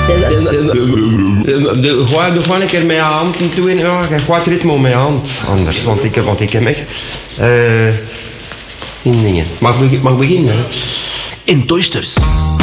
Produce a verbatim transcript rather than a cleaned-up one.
Gewoon, gewoon een keer met je hand doen. Ja, gewoon het ritme met je hand. Anders, want ik, want ik heb echt... Uh, in dingen. Mag ik mag beginnen? In Toysters.